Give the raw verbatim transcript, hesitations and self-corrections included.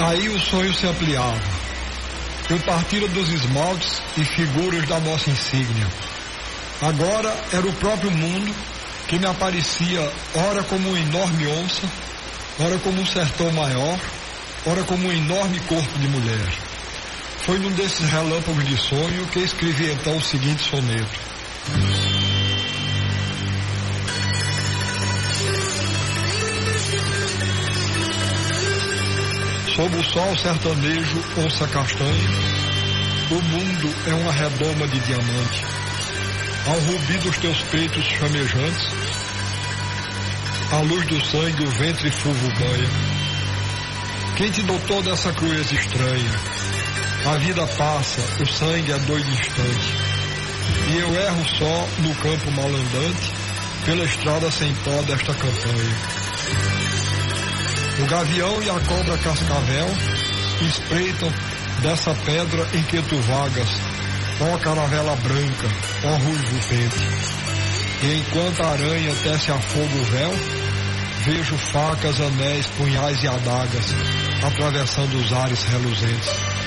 Aí o sonho se ampliava. Eu partira dos esmaltes e figuras da nossa insígnia. Agora era o próprio mundo que me aparecia ora como uma enorme onça, ora como um sertão maior, ora como um enorme corpo de mulher. Foi num desses relâmpagos de sonho que escrevi então o seguinte soneto. Sob o sol sertanejo, onça castanha, o mundo é uma redoma de diamante. Ao rubi dos teus peitos chamejantes, à luz do sangue o ventre fulvo banha. Quem te dotou dessa crueza estranha? A vida passa, o sangue é doido instante, e eu erro só no campo malandante, pela estrada sem pó desta campanha. O gavião e a cobra cascavel espreitam dessa pedra em que tu vagas, ó caravela branca, ó ruivo pente. E enquanto a aranha tece a fogo o véu, vejo facas, anéis, punhais e adagas atravessando os ares reluzentes.